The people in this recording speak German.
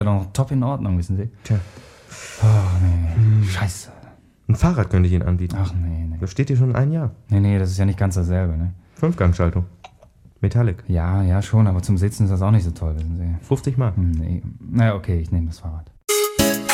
noch top in Ordnung, wissen Sie. Tja. Oh, nee. Scheiße. Ein Fahrrad könnte ich Ihnen anbieten. Ach, nee. Das steht hier schon 1 Jahr. Nee, das ist ja nicht ganz dasselbe, ne? 5-Gang-Schaltung. Metallic. Ja, schon, aber zum Sitzen ist das auch nicht so toll, wissen Sie. 50 Mark. Nee. Na, okay, ich nehme das Fahrrad.